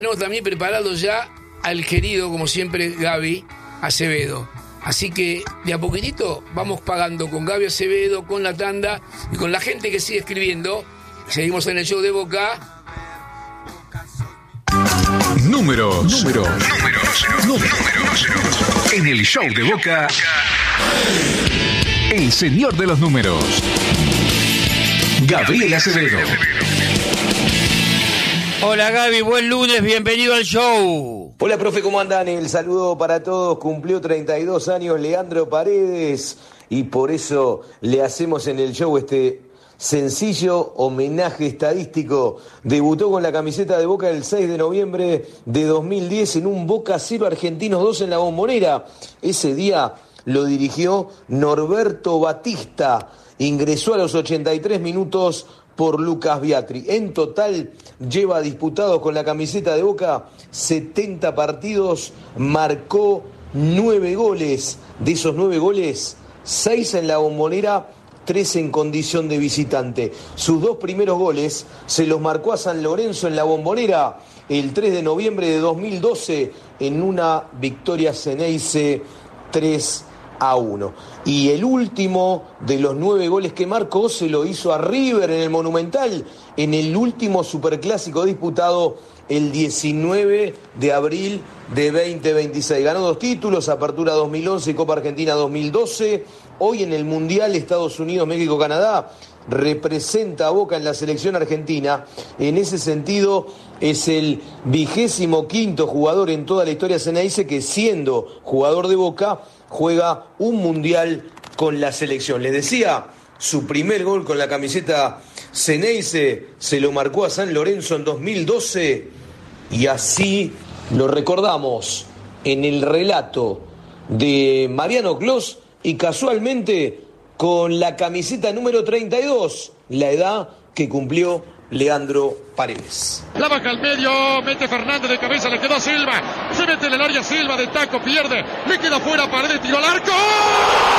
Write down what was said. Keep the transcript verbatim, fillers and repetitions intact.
Tenemos también preparado ya al querido, como siempre, Gaby Acevedo. Así que de a poquitito vamos pagando con Gaby Acevedo, con la tanda y con la gente que sigue escribiendo. Seguimos en el show de Boca. Números, números, números, números. En el show de Boca, el señor de los números, Gabriel Acevedo. Hola Gaby, buen lunes, bienvenido al show. Hola profe, ¿cómo andan? El saludo para todos. Cumplió treinta y dos años Leandro Paredes y por eso le hacemos en el show este sencillo homenaje estadístico. Debutó con la camiseta de Boca el seis de noviembre de dos mil diez en un Boca cero Argentinos dos en la Bombonera. Ese día lo dirigió Norberto Batista. Ingresó a los ochenta y tres minutos por Lucas Biatri. En total lleva disputados con la camiseta de Boca setenta partidos, marcó nueve goles. De esos nueve goles, seis en la Bombonera, tres en condición de visitante. Sus dos primeros goles se los marcó a San Lorenzo en la Bombonera el tres de noviembre de dos mil doce en una victoria Ceneice tres a uno. Y el último de los nueve goles que marcó se lo hizo a River en el Monumental en el último superclásico disputado el diecinueve de abril de veinte veintiséis. Ganó dos títulos, Apertura dos mil once y Copa Argentina dos mil doce. Hoy en el Mundial Estados Unidos, México, Canadá representa a Boca en la selección argentina. En ese sentido es el vigésimo quinto jugador en toda la historia Ceneice que, siendo jugador de Boca, juega un mundial con la selección. Les decía, su primer gol con la camiseta Ceneice se lo marcó a San Lorenzo en dos mil doce y así lo recordamos en el relato de Mariano Clos y casualmente con la camiseta número treinta y dos, la edad que cumplió Leandro Paredes. La baja al medio, mete Fernández de cabeza, le quedó a Silva, se mete en el área Silva de taco, pierde, le queda fuera Paredes, tiró al arco.